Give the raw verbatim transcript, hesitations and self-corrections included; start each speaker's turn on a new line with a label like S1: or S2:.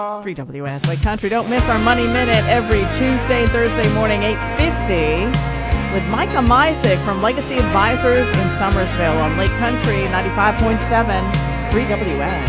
S1: three W S Lake Country. Don't miss our Money Minute every Tuesday, Thursday morning, eight fifty, with Micah Mysick from Legacy Advisors in Summersville on Lake Country ninety-five point seven, three W S.